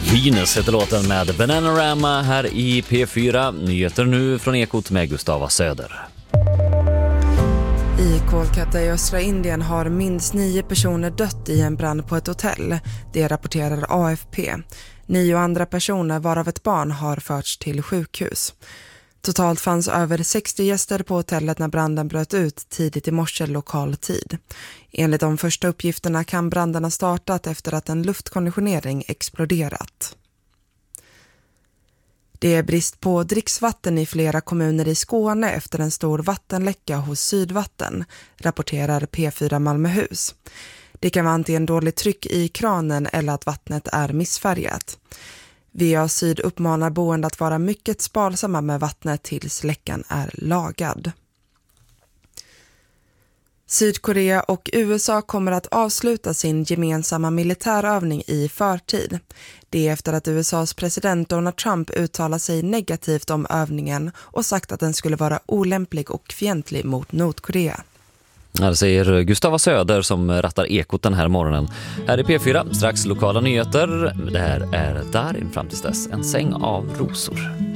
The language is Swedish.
Venus heter låten med Bananarama här i P4. Nyheter nu från Ekot med Gustava Söder. I Kolkata i östra Indien har minst 9 personer dött i en brand på ett hotell. Det rapporterar AFP. 9 andra personer, varav ett barn, har förts till sjukhus. Totalt fanns över 60 gäster på hotellet när branden bröt ut tidigt i morse lokal tid. Enligt de första uppgifterna kan branden ha startat efter att en luftkonditionering exploderat. Det är brist på dricksvatten i flera kommuner i Skåne efter en stor vattenläcka hos Sydvatten, rapporterar P4 Malmöhus. Det kan vara antingen dåligt tryck i kranen eller att vattnet är missfärgat. VA Syd uppmanar boende att vara mycket sparsamma med vattnet tills läckan är lagad. Sydkorea och USA kommer att avsluta sin gemensamma militärövning i förtid. Det är efter att USAs president Donald Trump uttalat sig negativt om övningen och sagt att den skulle vara olämplig och fientlig mot Nordkorea. Det säger Gustava Söder som rattar Ekot den här morgonen. Här är P4, strax lokala nyheter. Det här är Darin fram tills dess, en säng av rosor.